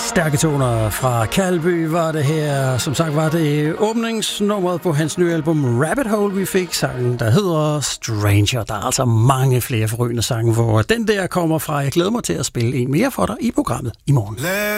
Stærke toner fra Kalby var det her. Som sagt var det åbningsnummeret på hans nye album Rabbit Hole, vi fik. Sangen, der hedder Stranger. Der er altså mange flere forrygende sange, hvor den der kommer fra. Jeg glæder mig til at spille en mere for dig i programmet i morgen.